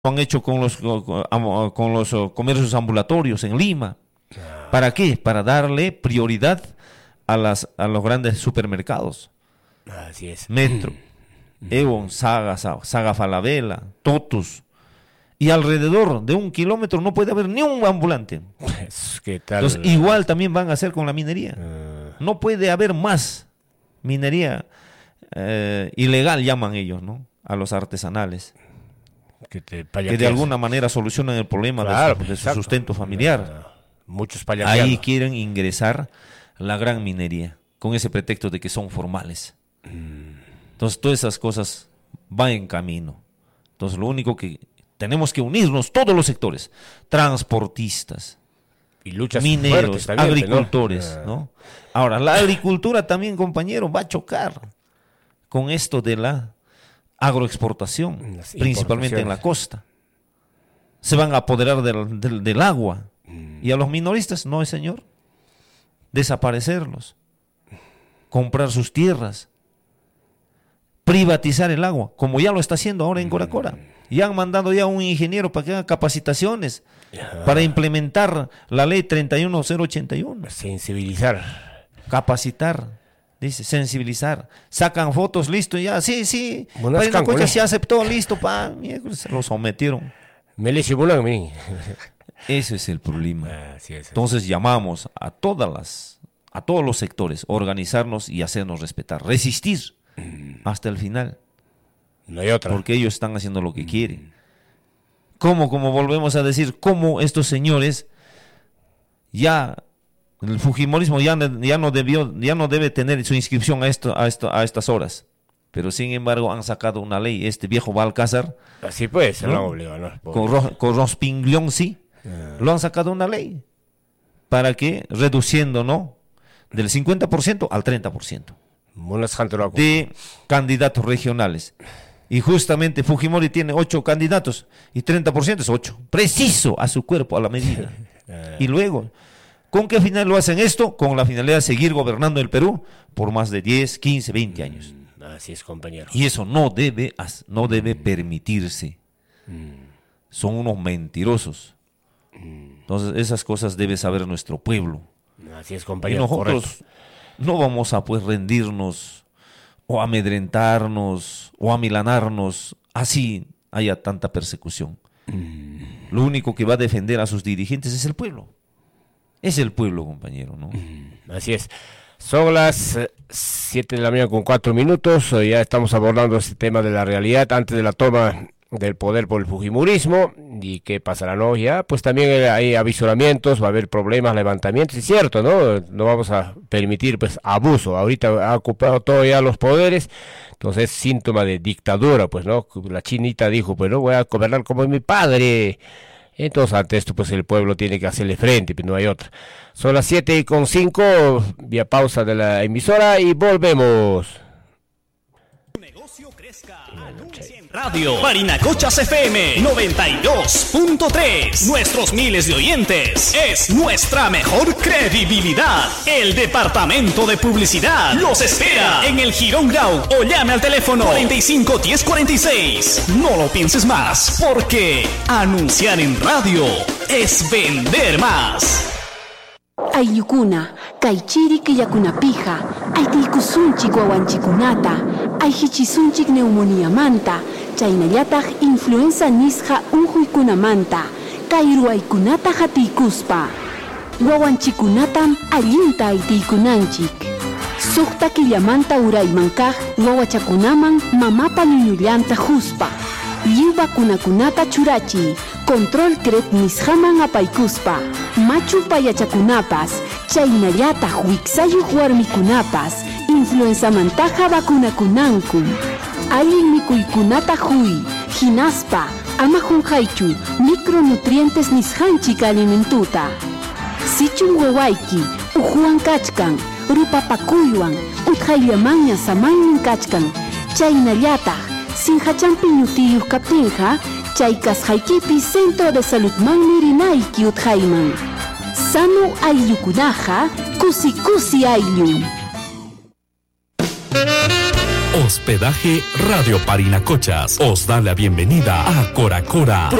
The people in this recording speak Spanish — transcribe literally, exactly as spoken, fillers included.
han hecho con los, con los comercios ambulatorios en Lima. ¿Para qué? Para darle prioridad a, las, a los grandes supermercados. Así es. Metro, Evon, Saga, Saga Falabella, Totus. Y alrededor de un kilómetro no puede haber ni un ambulante. ¿Qué tal? Entonces, igual también van a hacer con la minería. Uh... No puede haber más minería eh, ilegal, llaman ellos, ¿no? A los artesanales. Que, te que de alguna manera solucionan el problema claro, de, su, de su sustento familiar. Uh, muchos payaseados. Ahí quieren ingresar la gran minería, con ese pretexto de que son formales. Mm. Entonces, todas esas cosas van en camino. Entonces, lo único que tenemos que unirnos, todos los sectores, transportistas, y luchas mineros, también, agricultores, ¿no? ¿no? Ahora, la agricultura también, compañero, va a chocar con esto de la agroexportación, Las principalmente en la costa. Se van a apoderar del, del, del agua. Mm. Y a los minoristas, no, señor. Desaparecerlos. Comprar sus tierras. Privatizar el agua, como ya lo está haciendo ahora en Coracora. Ya han mandado ya un ingeniero para que haga capacitaciones yeah. para implementar la ley treinta y uno cero ochenta y uno. Sensibilizar. Capacitar. Dice, sensibilizar. Sacan fotos, listo, ya, sí, sí. Cocha se aceptó, listo, pa. Lo sometieron. Me le simulan a mí. Ese es el problema. Ah, sí, sí. Entonces llamamos a todas las, a todos los sectores, organizarnos y hacernos respetar, resistir mm. hasta el final. No hay otra. Porque ellos están haciendo lo que mm. quieren. ¿Cómo, como volvemos a decir, cómo estos señores ya el fujimorismo ya, ya no debió, ya no debe tener su inscripción a esto, a esto, a estas horas. Pero sin embargo han sacado una ley, este viejo Balcázar. Así pues, se lo obligó, ¿no? Con, con Rospinglión, sí. Ah. Lo han sacado una ley. ¿Para qué? Reduciendo, ¿no? Del cincuenta por ciento al treinta por ciento. De candidatos regionales. Y justamente Fujimori tiene ocho candidatos. Y treinta por ciento es ocho. Preciso a su cuerpo, a la medida. ah. Y luego... ¿Con qué final lo hacen esto? Con la finalidad de seguir gobernando el Perú por más de diez, quince, veinte años. Mm, así es, compañero. Y eso no debe, no debe mm. permitirse. Mm. Son unos mentirosos. Mm. Entonces, esas cosas debe saber nuestro pueblo. Así es, compañero. Y nosotros correcto. No vamos a pues rendirnos o amedrentarnos o amilanarnos. Así haya tanta persecución. Mm. Lo único que va a defender a sus dirigentes es el pueblo. Es el pueblo, compañero, ¿no? Así es. Son las siete de la mañana con cuatro minutos. Ya estamos abordando este tema de la realidad antes de la toma del poder por el fujimorismo. ¿Y qué pasará, no? Ya, pues también hay avisoramientos, va a haber problemas, levantamientos. Es cierto, ¿no? No vamos a permitir, pues, abuso. Ahorita ha ocupado todo ya los poderes. Entonces es síntoma de dictadura, pues, ¿no? La chinita dijo, pues, no voy a gobernar como mi padre. Entonces, ante esto, pues el pueblo tiene que hacerle frente, pero no hay otra. Son las siete y con cinco, vía pausa de la emisora y volvemos. Tu negocio crezca, anuncia en radio. Parinacochas F M noventa y dos punto tres. Nuestros miles de oyentes es nuestra mejor credibilidad. El departamento de publicidad los espera en el Girón Grau o llame al teléfono cuarenta y cinco diez cuarenta y seis. No lo pienses más, porque anunciar en radio es vender más. Aylukuna, kaychiri killakunapija, aytiykusunchik wawanchikunata, ayhichisunchik neumonía manta, chaynallataq influenza nisqa unquykunamanta, kay ruwaykunata hatiykuspa. Wawanchikunatam allinta aytiykunanchik. Suqta killamanta urayman kaq wawachakunaman mamapa ñuñullanta huspa. Lliw vacunakunata churachiy, control cret nisqaman apaykuspa. Machu payachakunapas, chaynallataq wiksayuq warmikunapas, influenzamantaqa vacunakunanku. Allin mikuykunata huy, hinaspa, ama junqaychu, micronutrientes nisqanchik alimentuta. Sichun wawayki, uhuwan kachkan, rupapakuywan, utqayllamanña samaynin kachkan, chaynallataq. Sinhachampi ñutiyuq kaptinqa, chay kasqaykipi Centro de Saludmanmi rinayki utqayman. Sano ayllukunaqa kusi kusi ayllun. Hospedaje Radio Parinacochas os da la bienvenida a Cora Cora.